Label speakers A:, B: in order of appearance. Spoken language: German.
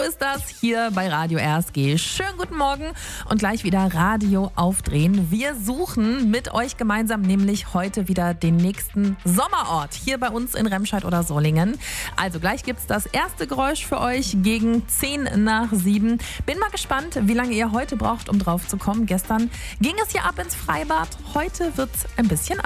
A: ist das hier bei Radio RSG. Schönen guten Morgen und gleich wieder Radio aufdrehen. Wir suchen mit euch gemeinsam nämlich heute wieder den nächsten Sommerort hier bei uns in Remscheid oder Solingen. Also gleich gibt's das erste Geräusch für euch gegen 7:10. Bin mal gespannt, wie lange ihr heute braucht, um drauf zu kommen. Gestern ging es hier ab ins Freibad. Heute wird's ein bisschen